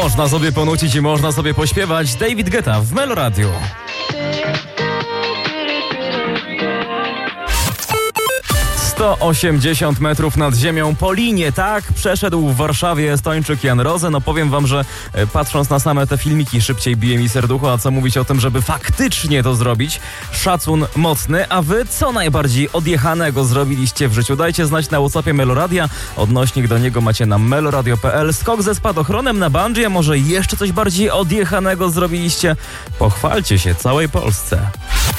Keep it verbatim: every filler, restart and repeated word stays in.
Można sobie ponucić i można sobie pośpiewać. David Guetta w Melo Radio. sto osiemdziesiąt metrów nad ziemią po linie, tak? Przeszedł w Warszawie Estończyk Jan Rose. No powiem wam, że e, patrząc na same te filmiki, szybciej bije mi serducho, a co mówić o tym, żeby faktycznie to zrobić. Szacun mocny. A wy co najbardziej odjechanego zrobiliście w życiu? Dajcie znać na WhatsAppie Meloradia. Odnośnik do niego macie na meloradio kropka p l. Skok ze spadochronem na bungee, a może jeszcze coś bardziej odjechanego zrobiliście? Pochwalcie się całej Polsce.